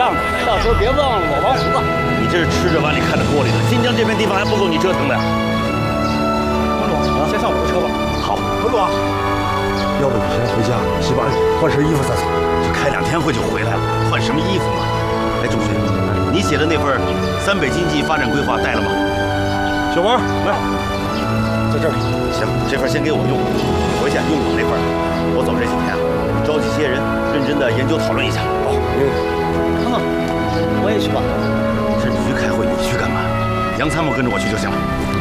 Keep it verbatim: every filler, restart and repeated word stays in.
账的，到时候别忘了我王福啊！ 你这是吃着碗里看着锅里的，新疆这片地方还不够你折腾的。 文总，先上我的车吧。 好， 文总， 要不你先回家洗把脸，换身衣服再走。 就开两天会就回来了，换什么衣服嘛？哎，仲勋，你写的那份三北经济发展规划带了吗？ 小王，来，在这里。 行，这份先给我用，你回去用我那份。我走这几天啊，召集些人，认真的研究讨论一下。好， 嗯， 我也去吧。 是你去开会，你去干嘛？杨参谋跟着我去就行了。